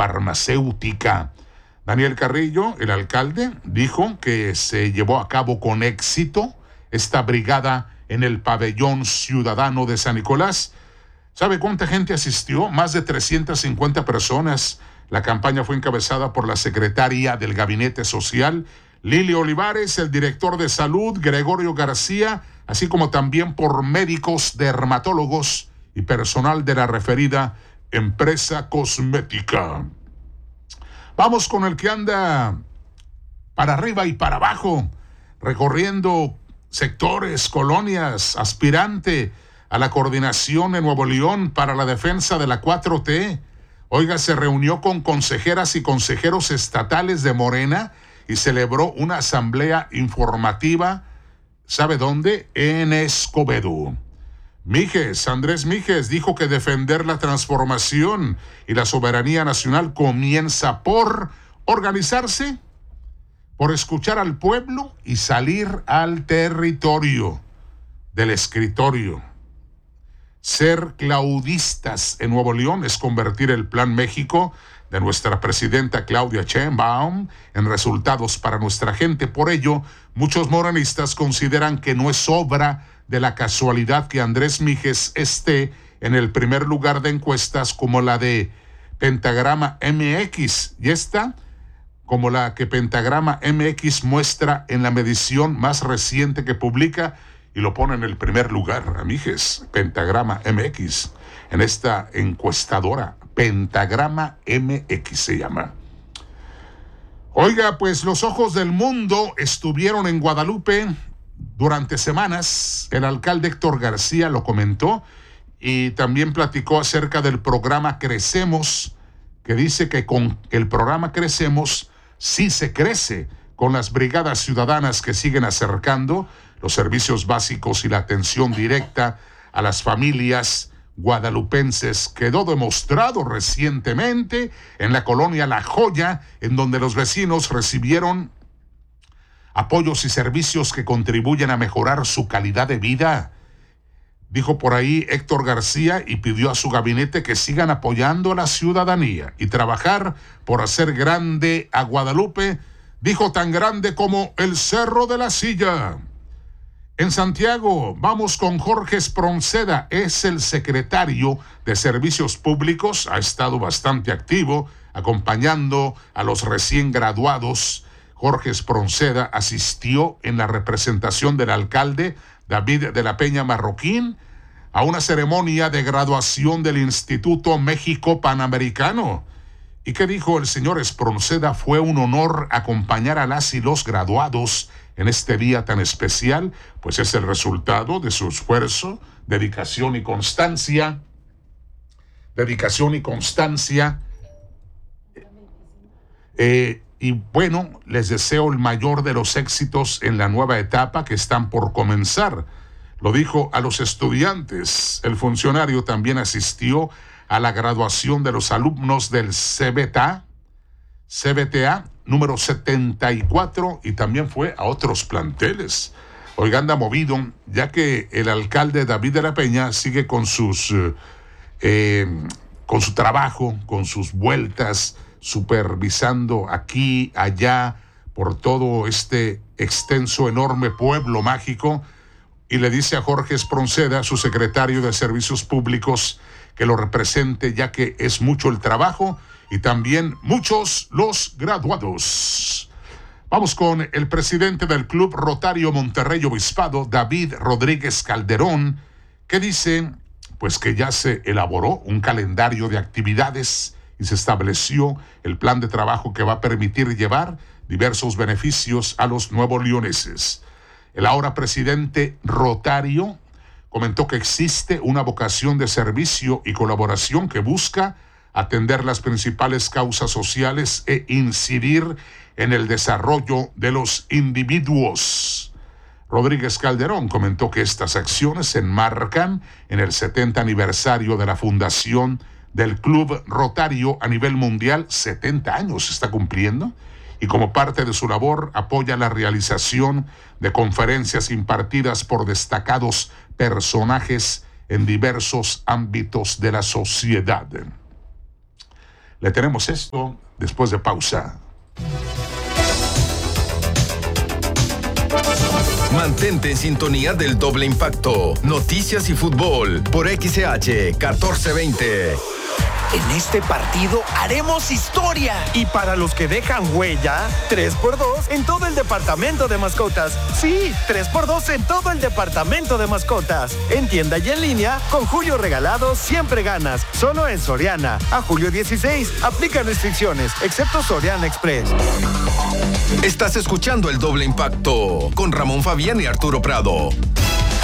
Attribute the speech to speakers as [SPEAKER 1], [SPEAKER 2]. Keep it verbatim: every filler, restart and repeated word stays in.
[SPEAKER 1] farmacéutica. Daniel Carrillo, el alcalde, dijo que se llevó a cabo con éxito esta brigada en el pabellón ciudadano de San Nicolás. ¿Sabe cuánta gente asistió? Más de trescientas cincuenta personas. La campaña fue encabezada por la secretaria del Gabinete Social, Lili Olivares, el director de salud, Gregorio García, así como también por médicos, dermatólogos y personal de la referida empresa cosmética. Vamos con el que anda para arriba y para abajo, recorriendo sectores, colonias, aspirante a la coordinación en Nuevo León para la defensa de la cuatro T. Oiga, se reunió con consejeras y consejeros estatales de Morena y celebró una asamblea informativa, ¿sabe dónde? En Escobedo. Míjez, Andrés Míjez, dijo que defender la transformación y la soberanía nacional comienza por organizarse, por escuchar al pueblo y salir al territorio del escritorio. Ser claudistas en Nuevo León es convertir el Plan México de nuestra presidenta Claudia Sheinbaum en resultados para nuestra gente. Por ello, muchos morenistas consideran que no es obra de la casualidad que Andrés Míjez esté en el primer lugar de encuestas como la de Pentagrama M X, y esta como la que Pentagrama M X muestra en la medición más reciente que publica, y lo pone en el primer lugar a Míjez, Pentagrama M X, en esta encuestadora, Pentagrama M X se llama. Oiga, pues los ojos del mundo estuvieron en Guadalupe durante semanas. El alcalde Héctor García lo comentó y también platicó acerca del programa Crecemos, que dice que con el programa Crecemos sí se crece, con las brigadas ciudadanas que siguen acercando los servicios básicos y la atención directa a las familias guadalupenses. Quedó demostrado recientemente en la colonia La Joya, en donde los vecinos recibieron apoyos y servicios que contribuyen a mejorar su calidad de vida. Dijo por ahí Héctor García y pidió a su gabinete que sigan apoyando a la ciudadanía y trabajar por hacer grande a Guadalupe, dijo, tan grande como el Cerro de la Silla. En Santiago, vamos con Jorge Espronceda, es el secretario de Servicios Públicos, ha estado bastante activo acompañando a los recién graduados. Jorge Espronceda asistió en la representación del alcalde David de la Peña Marroquín a una ceremonia de graduación del Instituto México Panamericano. ¿Y qué dijo el señor Espronceda? Fue un honor acompañar a las y los graduados en este día tan especial, pues es el resultado de su esfuerzo, dedicación y constancia, dedicación y constancia, eh, y bueno, les deseo el mayor de los éxitos en la nueva etapa que están por comenzar. Lo dijo a los estudiantes. El funcionario también asistió a la graduación de los alumnos del C B T A, C B T A número setenta y cuatro, y también fue a otros planteles. Oiga, anda movido, ya que el alcalde David de la Peña sigue con sus eh, con su trabajo, con sus vueltas, supervisando aquí, allá, por todo este extenso, enorme pueblo mágico, y le dice a Jorge Espronceda, su secretario de Servicios Públicos, que lo represente, ya que es mucho el trabajo y también muchos los graduados. Vamos con el presidente del Club Rotario Monterrey Obispado, David Rodríguez Calderón, que dice pues que ya se elaboró un calendario de actividades y se estableció el plan de trabajo que va a permitir llevar diversos beneficios a los nuevoleoneses. El ahora presidente Rotario comentó que existe una vocación de servicio y colaboración que busca atender las principales causas sociales e incidir en el desarrollo de los individuos. Rodríguez Calderón comentó que estas acciones se enmarcan en el setenta aniversario de la fundación del Club Rotario a nivel mundial. setenta años se está cumpliendo, y como parte de su labor apoya la realización de conferencias impartidas por destacados personajes en diversos ámbitos de la sociedad. Le tenemos esto después de pausa.
[SPEAKER 2] Mantente en sintonía del Doble Impacto, noticias y fútbol por X C H catorce veinte.
[SPEAKER 3] En este partido haremos historia.
[SPEAKER 4] Y para los que dejan huella, tres por dos en todo el departamento de mascotas. Sí, tres por dos en todo el departamento de mascotas. En tienda y en línea, con Julio Regalado siempre ganas. Solo en Soriana. A julio dieciséis. Aplica restricciones, excepto Soriana Express.
[SPEAKER 2] Estás escuchando el Doble Impacto con Ramón Fabián y Arturo Prado.